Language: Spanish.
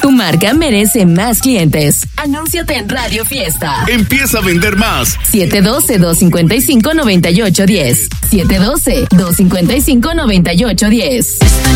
Tu marca merece más clientes. Anúnciate en Radio Fiesta. Empieza a vender más. 712-255-9810. 712-255-9810.